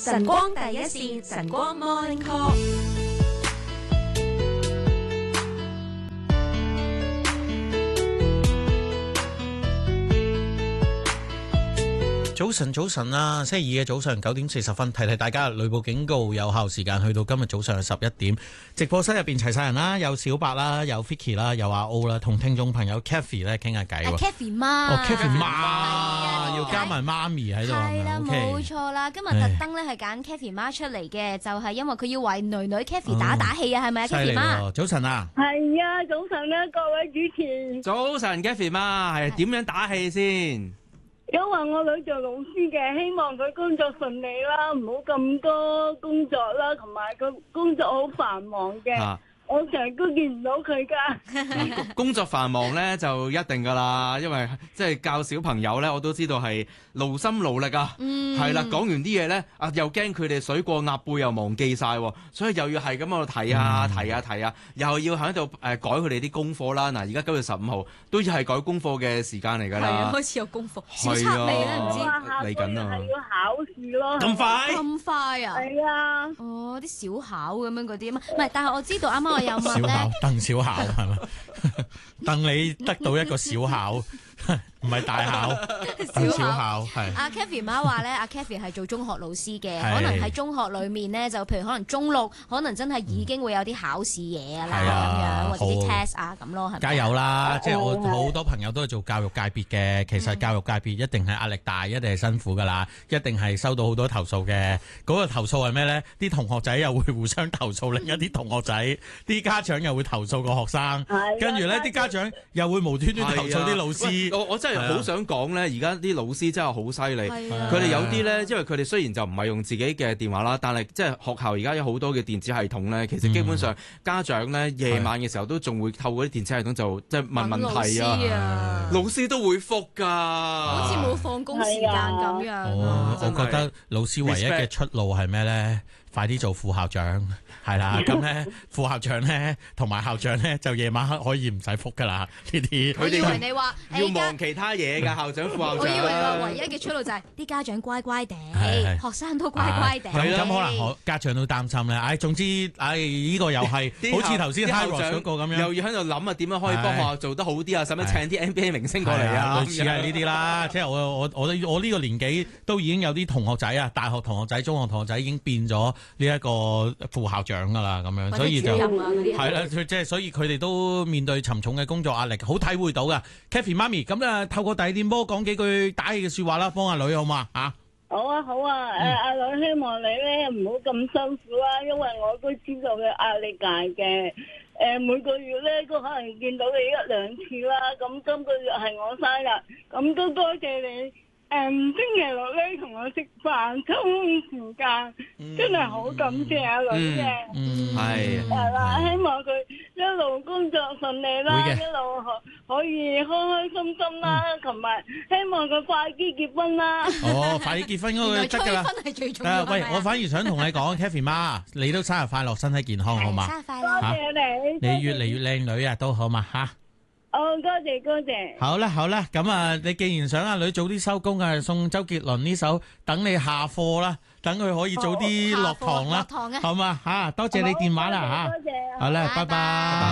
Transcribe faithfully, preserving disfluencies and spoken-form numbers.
晨光第一線，晨光 Morning Call。 早晨，早晨啊！星期二嘅早上九點四十分，提提大家，雷暴警告有效時間去到今日早上十一點。直播室入邊齊晒人啦，有小白啦，有 Vicky 啦，有阿 O 啦，同聽眾朋友 Kathy 咧傾下偈喎。 Kathy 媽， 哦 Kathy 媽，要加埋媽咪喺度啊！ 係啦，冇錯啦。今日特登咧係揀 Kathy 媽出嚟嘅，就係因為佢要為女女 Kathy 打打氣啊，係咪啊 Kathy 媽？ 早晨啊！ 係啊，早晨啊，各位主持。 早晨 Kathy 媽，係點樣打氣先？ 因為我女做老師嘅，希望佢工作順利啦，唔好咁多工作啦，同埋佢工作好繁忙嘅。啊我成日都見唔到佢噶。 工作繁忙咧就一定噶啦，因為即係教小朋友咧，我都知道係勞心勞力啊。嗯，係啦，講完啲嘢咧，啊又驚佢哋水過鴨背又忘記晒，所以又要係咁喺度提啊提啊提啊，又要喺度誒改佢哋啲功課啦。嗱，而家九月十五號都要係改功課嘅時間嚟㗎啦。 係啊，開始有功課，小測未咧？唔知嚟緊啊，係要考試咯。 咁快？ 咁快啊？ 係啊。 哦，啲小考咁樣嗰啲啊，唔係，但係我知道啱啱。 小考，鄧小考係咪？鄧你得到一個小考，唔係大考，鄧小考係。 阿 Kathy 媽話咧，阿 Kathy 係做中學老師嘅，可能喺中學裏面咧，就譬如可能中六，可能真係已經會有啲考試嘢啦，咁樣或者啲 test 啊咁咯，係咪？ 加油啦！即係我好多朋友都係做教育界別嘅，其實教育界別一定係壓力大，一定係辛苦噶啦，一定係收到好多投訴嘅。嗰個投訴係咩咧？啲同學仔又會互相投訴另一啲同學仔，啲家長又會投訴個學生，跟住咧啲家長又會無端端投訴啲老師。 我我真係好想講咧，而家啲老師真係好犀利，佢哋有啲咧，因為佢哋雖然就唔係用自己嘅電話啦，但係即係學校而家有好多嘅電子系統咧，其實基本上家長咧夜晚嘅時候都仲會透過啲電子系統就即係問問題啊，老師都會覆㗎， 好似冇放工時間咁樣。 我我覺得老師唯一嘅出路係咩咧？快啲做副校長，係啦，咁咧副校長咧同埋校長咧就夜晚黑可以唔使覆噶啦呢啲。 我以為你話要忙其他嘢㗎，校長副校長。 我以為話唯一嘅出路就係啲家長乖乖地，學生都乖乖地。 咁咁可能家長都擔心咧。唉，總之唉呢個又係好似頭先 Hyros 嗰個咁樣， 又要喺度諗啊點樣可以幫學校做得好啲啊？使唔使請啲 N B A 明星過嚟啊？ 類似係呢啲啦。即係我我我我呢個年紀都已經有啲同學仔啊，大學同學仔、中學同學仔已經變咗呢一個副校長噶啦，咁樣，所以就係啦，即係所以佢哋都面對沉重嘅工作壓力，好體會到噶。Kathy 媽咪，咁啊透過第二電波講幾句打氣嘅說話啦，幫阿女好嘛吓？ 好啊好啊，誒阿女希望你咧唔好咁辛苦啦，因為我都知道佢壓力大嘅，誒每個月咧都可能見到你一兩次啦，咁今個月係我生日，咁都多謝你。誒、嗯，星期六咧同我食飯，抽時間，嗯、真係好感謝阿女嘅。 嗯， 係係啦，希望佢一路工作順利啦，一路可可以開開心心啦，同埋、嗯、希望佢快啲結婚啦。 哦，快啲結婚嗰個得噶啦。 催婚係最重要。 喂，我反而想同你講，Kathy 媽，你都生日快樂，身體健康，好嘛？ 生日快樂， 多謝你。 你越嚟越靚女啊，都好嘛吓。 哦，多謝多謝。 好啦好啦，咁啊，你既然想阿女早啲收工啊，送周杰倫呢首《等你下課》啦，等佢可以早啲落堂啦，好嘛吓？多謝你電話啦吓， 多謝， 好啦，拜拜。